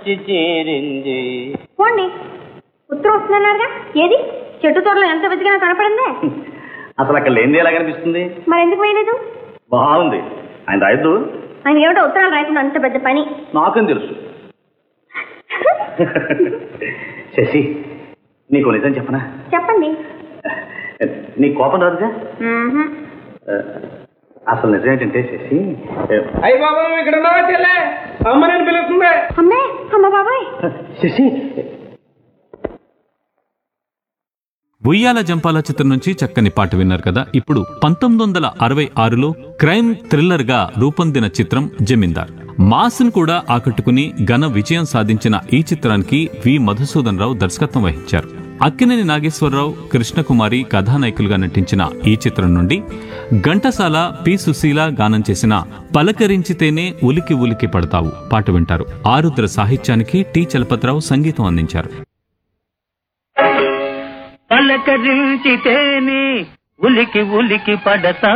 వచ్చి చేరింది. పోండి, ఉత్తరం వస్తున్నారుగా. ఏది చెట్టు తోటలో ఎంత వెతికినా కనపడిందే. అసలు అక్కడ లేనిది ఎలా కనిపిస్తుంది? మరి ఎందుకు వేయలేదు? బాగుంది, ఆయన రాయద్దు. ఆయన ఏమిటో ఉత్తరాలు రాయకుండా అంత పెద్ద పని. నాకేం తెలుసు. శశి, నీకు నిజం చెప్పనా? చెప్పండి. నీ కోపం రాదుగా? అసలు నిజం ఏంటంటే శశి, అయ్యి బాబా ఇక్కడ అమ్మ నేను పిలుస్తుంది. అమ్మే, అమ్మ బాబాయ్. శశి, ఉయ్యాల జంపాల చిత్రం నుంచి చక్కని పాట విన్నారు కదా. ఇప్పుడు 1966లో క్రైమ్ థ్రిల్లర్ గా రూపొందిన చిత్రం జమీందార్. మాస్ను కూడా ఆకట్టుకుని ఘన విజయం సాధించిన ఈ చిత్రానికి వి మధుసూదన్ రావు దర్శకత్వం వహించారు. అక్కినేని నాగేశ్వరరావు, కృష్ణకుమారి కథానాయకులుగా నటించిన ఈ చిత్రం నుండి ఘంటసాల, పి సుశీల గానం చేసిన పలకరించితేనే ఉలికి ఉలికి పడతావు పాట వింటారు. ఆరుద్ర సాహిత్యానికి టి చలపతిరావు సంగీతం అందించారు. పలకరించితేనే ఉలికి ఉలికి పడతా